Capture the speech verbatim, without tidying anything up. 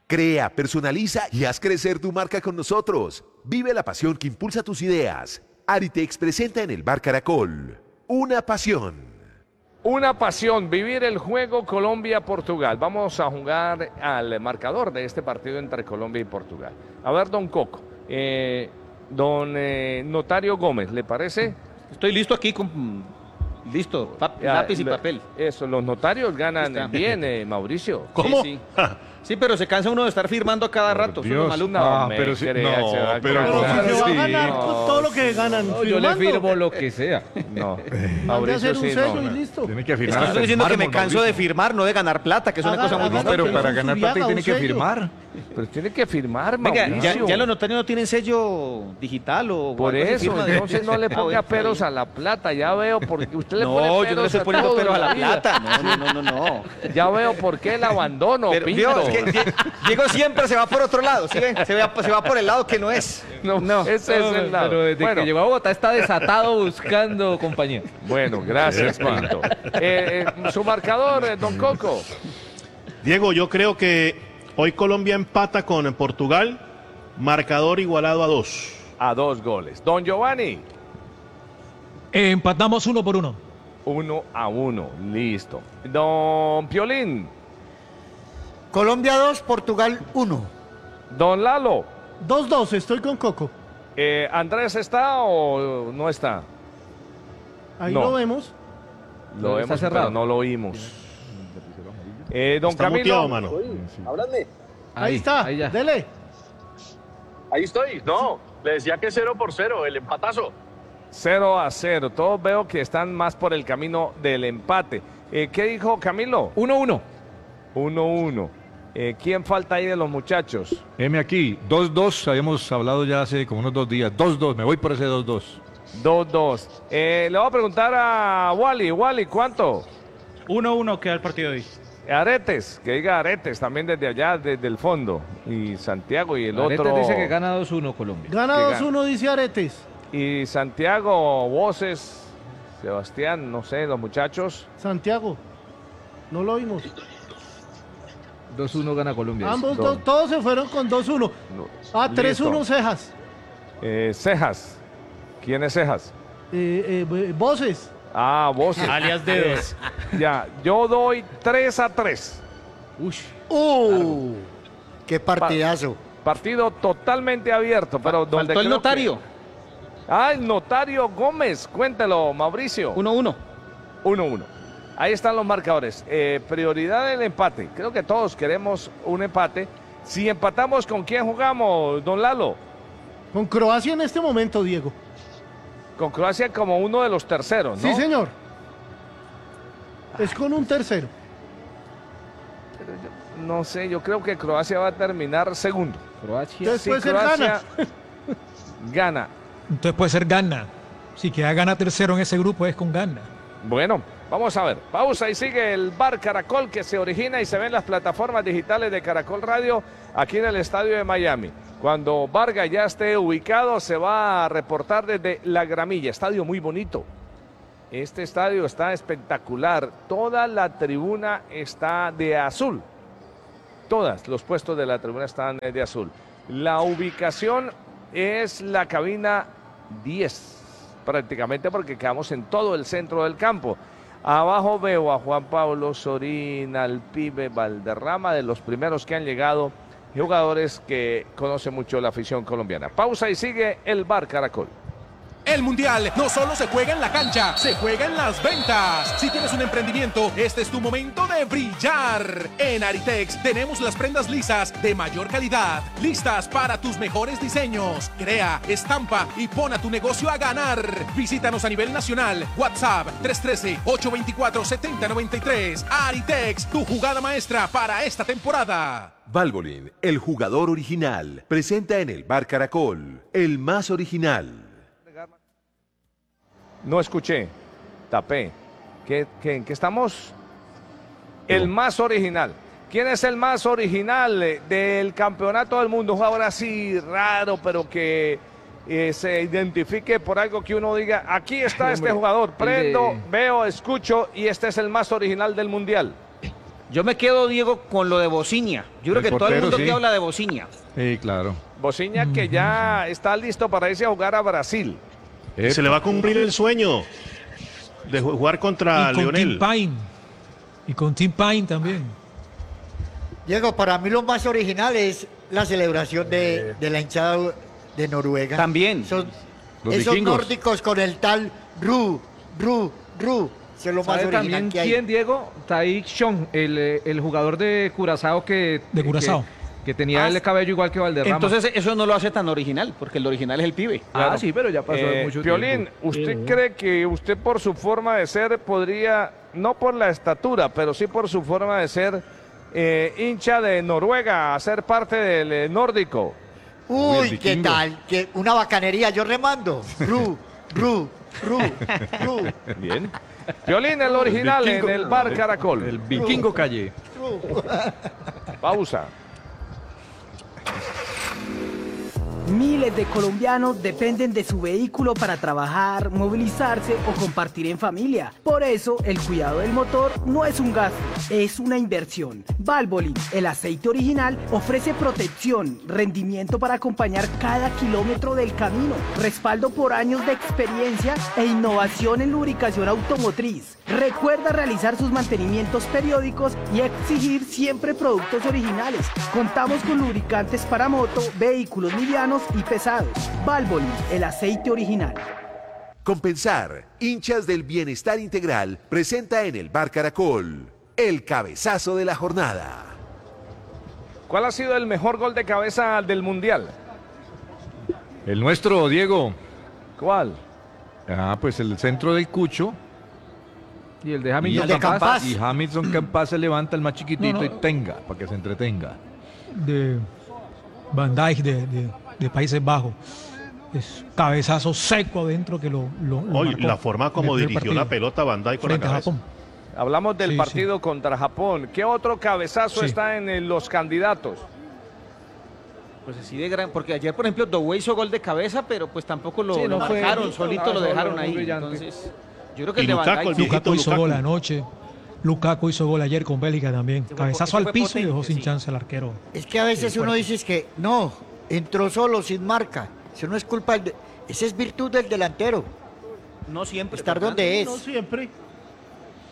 Crea, personaliza y haz crecer tu marca con nosotros. Vive la pasión que impulsa tus ideas. Aritex presenta en el Bar Caracol una pasión. Una pasión, vivir el juego Colombia-Portugal. Vamos a jugar al marcador de este partido entre Colombia y Portugal. A ver, don Coco, eh, don eh, Notario Gómez, ¿le parece? Estoy listo aquí con... Listo, pap, Ya, lápiz y le- papel. Eso, los notarios ganan Está. bien, eh, Mauricio. ¿Cómo? Sí, sí. Sí, pero se cansa uno de estar firmando a cada rato. Eso es lo Dios. maluco. No, Ah, me pero sí- crea, no, se va a pero cansar. ¿cómo Si se va a sí? ganar No, con todo lo que ganan No, yo le firmando, firmo lo que sea. No, mande a Mauricio hacer un sí, sello no. y listo. Tiene que Es que firmar. yo hasta estoy el diciendo que me mármol, canso de Mauricio. firmar, no de ganar plata, que es una Haga- cosa muy haga- distinta. Pero que para es un ganar plata Zuriaga, tiene un que sello. firmar. Pero tiene que firmar, Venga, ya, Mauricio. ya los notarios no tienen sello digital o Por algo así, eso, firma de- entonces no le Ah, ponga bueno, peros está a la plata, ya veo porque usted le bien. pone No, peros yo no le estoy a poniendo todo peros a en la vida. plata. No, no, no, no, no. Ya veo por qué el abandono, Pero, Pinto. Dios, es que Die- Diego siempre se va por otro lado, ¿sí ven? Se va, se va por el lado que no es. No, No. ese es el lado. Pero desde Bueno, que llegó a Bogotá está desatado buscando compañía. bueno, gracias, Pinto. Eh, eh, su marcador, eh, don Coco. Diego, yo creo que hoy Colombia empata con Portugal, marcador igualado a dos. A dos goles. Don Giovanni, Eh, empatamos uno por uno. uno a uno. Listo. Don Piolín, Colombia dos, Portugal uno. don Lalo, dos dos, estoy con Coco. eh, ¿Andrés está o no está? Ahí No. lo vemos. Lo Está hemos, cerrado. pero no lo oímos. Eh, don Está Camilo. muteado, mano. Ahí, está, Ahí ya. dele. Ahí estoy, no, le decía que cero por cero, el empatazo. cero a cero. Todos veo que están más por el camino del empate. Eh, ¿Qué dijo Camilo? uno uno. uno uno. Eh, ¿Quién falta ahí de los muchachos? M aquí, dos dos, habíamos hablado ya hace como unos dos días. dos dos, me voy por ese dos dos. dos dos. Eh, le voy a preguntar a Wally. Wally, ¿cuánto? uno uno queda el partido de hoy. Aretes, que diga Aretes también desde allá, desde el fondo. Y Santiago y el Aretes otro. dice que gana dos uno Colombia. Gana Que dos gana. uno, dice Aretes. Y Santiago, Voces, Sebastián, no sé, los muchachos. Santiago. No lo vimos. dos uno gana Colombia. dice. Ambos no. dos, todos se fueron con dos uno. No. Ah, tres uno Listo. Cejas. Eh, Cejas. ¿Quién es Cejas? Eh, eh, voces. Ah, Voces. Alias dedos. Ya, yo doy tres a tres. Uy, ¡Uh! ¡Qué partidazo! Partido totalmente abierto, pero donde Faltó el creo notario. que- Ah, el notario Gómez. Cuéntelo, Mauricio. uno uno. uno uno. Ahí están los marcadores. Eh, prioridad del empate. Creo que todos queremos un empate. Si empatamos, ¿con quién jugamos, don Lalo? Con Croacia en este momento, Diego. Con Croacia como uno de los terceros, ¿no? Sí, señor. Es con un tercero. No sé, yo creo que Croacia va a terminar segundo. Croacia. Entonces Si puede ser Croacia gana. gana. Entonces puede ser Ghana. Si queda gana tercero en ese grupo es con Ghana. Bueno, vamos a ver. Pausa y sigue el Bar Caracol que se origina y se ve en las plataformas digitales de Caracol Radio aquí en el estadio de Miami. Cuando Vargas ya esté ubicado, se va a reportar desde La Gramilla. Estadio muy bonito. Este estadio está espectacular. Toda la tribuna está de azul. Todas los puestos de la tribuna están de azul. La ubicación es la cabina diez, prácticamente porque quedamos en todo el centro del campo. Abajo veo a Juan Pablo Sorín, al pibe Valderrama, de los primeros que han llegado, jugadores que conocen mucho la afición colombiana. Pausa y sigue el Bar Caracol. El Mundial no solo se juega en la cancha, se juega en las ventas. Si tienes un emprendimiento, este es tu momento de brillar. En Aritex tenemos las prendas lisas de mayor calidad, listas para tus mejores diseños. Crea, estampa y pon a tu negocio a ganar. Visítanos a nivel nacional. WhatsApp tres uno tres, ocho dos cuatro, siete cero nueve tres. Aritex, tu jugada maestra para esta temporada. Valvoline, el jugador original, presenta en el Bar Caracol, el más original. No escuché, tapé. ¿Qué, qué, ¿En qué estamos? El más original. ¿Quién es el más original eh, del campeonato del mundo? Un jugador así raro, pero que eh, se identifique por algo que uno diga, aquí está este Hombre, jugador. el Prendo, de- veo, escucho y este es el más original del mundial. Yo me quedo, Diego, con lo de Bociña. Yo creo El que todo el portero, mundo sí. que habla de Bociña. Sí, claro. Bociña que ya está listo para irse a jugar a Brasil. Eh, Se le va a cumplir el sueño de ju- jugar contra y con Lionel. Tim Pine. Y con Tim Pine también. Diego, para mí lo más original es la celebración de, de la hinchada de Noruega. También. Son- Los esos vikingos. nórdicos con el tal Ru, Ru, Ru. Eso es lo más ¿Sabe original también que hay. quién, Diego? Taik Shon, el, eh, el jugador de Curazao que... De Curazao. Que, que tenía Ah, el cabello igual que Valderrama. Entonces eso no lo hace tan original, porque el original es el pibe. Ah, sí, pero ya pasó Eh, mucho Piolín, tiempo. ¿usted cree que usted por su forma de ser podría, no por la estatura, pero sí por su forma de ser eh, hincha de Noruega, a ser parte del eh, nórdico? Uy, ¿qué tal? Que una bacanería, yo remando. Ru, Ru, Ru, Ru. Bien. Piolín, el original vikingo- en el bar Caracol. El vikingo calle. Pausa. Miles de colombianos dependen de su vehículo para trabajar, movilizarse o compartir en familia. Por eso, el cuidado del motor no es un gasto, es una inversión. Valvoline, el aceite original, ofrece protección, rendimiento para acompañar cada kilómetro del camino, respaldo por años de experiencia e innovación en lubricación automotriz. Recuerda realizar sus mantenimientos periódicos y exigir siempre productos originales. Contamos con lubricantes para moto, vehículos livianos y pesados. Valvoline, el aceite original. Compensar, hinchas del bienestar integral, presenta en el Bar Caracol el cabezazo de la jornada. ¿Cuál ha sido el mejor gol de cabeza del Mundial? El nuestro, Diego. ¿Cuál? Ah, pues el centro del Cucho. Y el de Y, Hamilton el de Campas. Campas. y Hamilton Campas se levanta el más chiquitito No, no. y tenga, para que se entretenga. De Van Dijk de, de- de Países Bajos. Es cabezazo seco adentro que lo, lo, lo Hoy marcó la forma en como el primer dirigió la partido, pelota Van Dijk con la frente a cabeza. Japón. Hablamos del Sí, partido contra Japón. ¿Qué otro cabezazo Sí. está en eh, los candidatos? Pues así de gran, porque ayer, por ejemplo, Doué hizo gol de cabeza, pero pues tampoco lo, Sí, lo no fue- marcaron, solito no, lo no, dejaron no, ahí. muy brillante. Entonces, yo creo que Y el de Van Lukaku, Dijk el sí. viejito Lukaku hizo Lukaku. gol anoche. Lukaku hizo gol ayer con Bélgica también. fue- Cabezazo ese al fue piso y potente, dejó sin sí. chance al arquero. Es que a veces uno dice es que no, entró solo, sin marca. Eso no es culpa del... de- Esa es virtud del delantero. No siempre. Estar Fernando. donde es. No siempre.